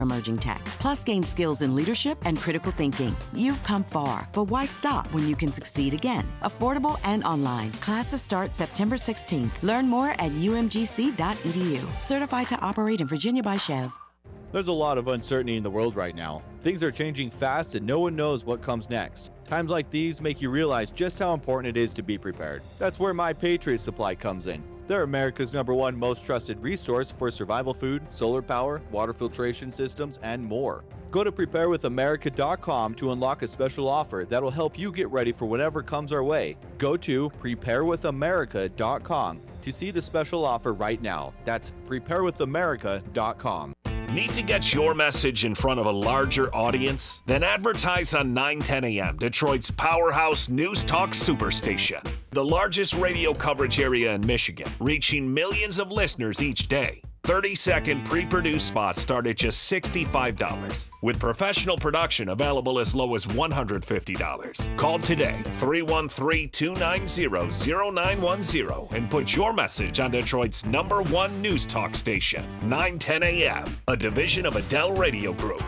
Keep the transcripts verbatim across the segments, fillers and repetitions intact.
emerging tech, plus gain skills in leadership and critical thinking. You've come far, but why stop when you can succeed again? Affordable and online. Classes start September sixteenth. Learn more at u m g c dot e d u. Certified to operate in Virginia by Chev. There's a lot of uncertainty in the world right now. Things are changing fast and no one knows what comes next. Times like these make you realize just how important it is to be prepared. That's where My Patriot Supply comes in. They're America's number one most trusted resource for survival food, solar power, water filtration systems, and more. Go to prepare with america dot com to unlock a special offer that'll help you get ready for whatever comes our way. Go to prepare with america dot com to see the special offer right now. That's prepare with america dot com. Need to get your message in front of a larger audience? Then advertise on nine ten A M, Detroit's powerhouse news talk superstation. The largest radio coverage area in Michigan, reaching millions of listeners each day. thirty-second pre-produced spots start at just sixty-five dollars, with professional production available as low as one hundred fifty dollars. Call today, three one three, two nine zero, zero nine one zero, and put your message on Detroit's number one news talk station, nine ten A M, a division of Adele Radio Group.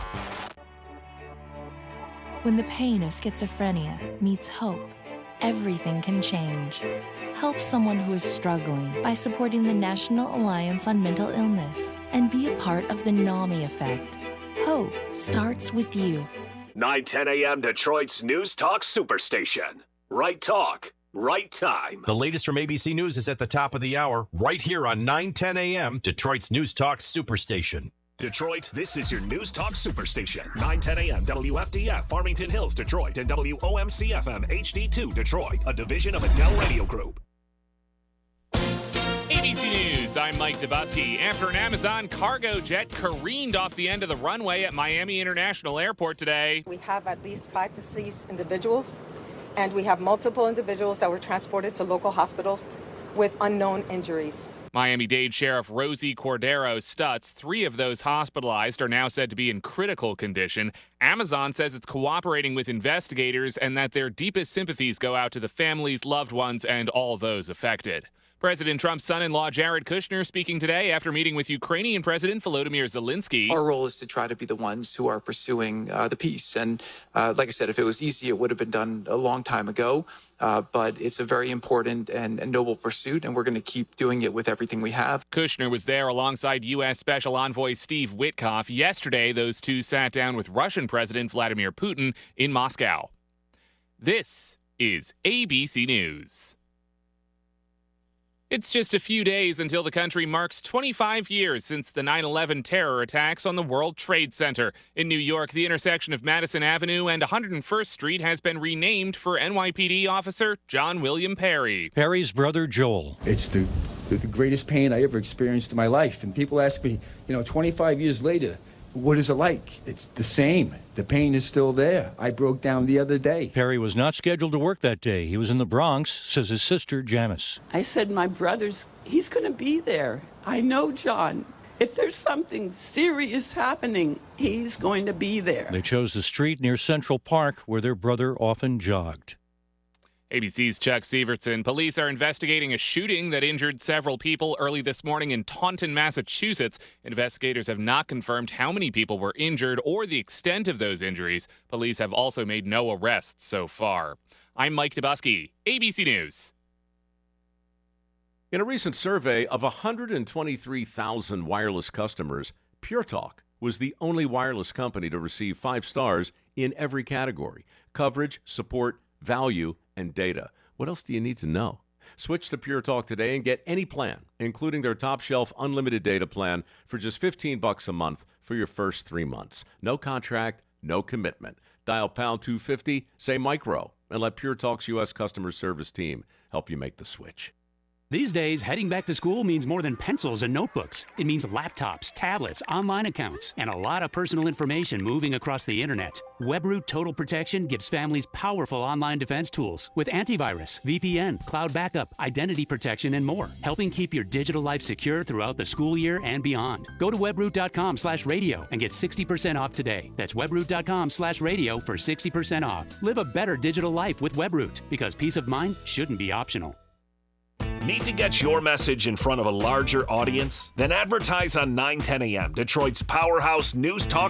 When the pain of schizophrenia meets hope, everything can change. Help someone who is struggling by supporting the National Alliance on Mental Illness and be a part of the NAMI effect. Hope starts with you. nine ten A M, Detroit's news talk superstation. Right talk, right time. The latest from A B C News is at the top of the hour, right here on nine ten A M, Detroit's news talk superstation. Detroit, this is your News Talk Superstation. nine ten A M, W F D F, Farmington Hills, Detroit, and W O M C F M H D two, Detroit, a division of Adele Radio Group. A B C News, I'm Mike Dubusky. After an Amazon cargo jet careened off the end of the runway at Miami International Airport today. We have at least five deceased individuals, and we have multiple individuals that were transported to local hospitals with unknown injuries. Miami-Dade Sheriff Rosie Cordero Stutz, three of those hospitalized are now said to be in critical condition. Amazon says it's cooperating with investigators and that their deepest sympathies go out to the families, loved ones, and all those affected. President Trump's son-in-law Jared Kushner speaking today after meeting with Ukrainian President Volodymyr Zelensky. Our role is to try to be the ones who are pursuing uh, the peace. And uh, like I said, if it was easy, it would have been done a long time ago. Uh, but it's a very important and, and noble pursuit, and we're going to keep doing it with everything we have. Kushner was there alongside U S. Special Envoy Steve Witkoff. Yesterday, those two sat down with Russian President Vladimir Putin in Moscow. This is A B C News. It's just a few days until the country marks twenty-five years since the nine eleven terror attacks on the World Trade Center. In New York, the intersection of Madison Avenue and one hundred first Street has been renamed for N Y P D officer John William Perry. Perry's brother, Joel. It's the, the, the greatest pain I ever experienced in my life. And people ask me, you know, twenty-five years later, what is it like? It's the same. The pain is still there. I broke down the other day. Perry was not scheduled to work that day. He was in the Bronx, says his sister, Janice. I said, my brother's, he's going to be there. I know John. If there's something serious happening, he's going to be there. They chose the street near Central Park where their brother often jogged. A B C's Chuck Severson. Police are investigating a shooting that injured several people early this morning in Taunton, Massachusetts. Investigators have not confirmed how many people were injured or the extent of those injuries. Police have also made no arrests so far. I'm Mike Dubusky, A B C News. In a recent survey of one hundred twenty-three thousand wireless customers, Pure Talk was the only wireless company to receive five stars in every category: coverage, support, value, and data. What else do you need to know? Switch to Pure Talk today and get any plan, including their top shelf unlimited data plan for just fifteen bucks a month for your first three months. No contract, no commitment. Dial pound two fifty, say micro, and let Pure Talk's U S customer service team help you make the switch. These days, heading back to school means more than pencils and notebooks. It means laptops, tablets, online accounts, and a lot of personal information moving across the internet. WebRoot Total Protection gives families powerful online defense tools with antivirus, V P N, cloud backup, identity protection, and more, helping keep your digital life secure throughout the school year and beyond. Go to webroot.com slash radio and get sixty percent off today. That's webroot.com slash radio for sixty percent off. Live a better digital life with WebRoot, because peace of mind shouldn't be optional. Need to get your message in front of a larger audience? Then advertise on nine ten A M, Detroit's powerhouse news talk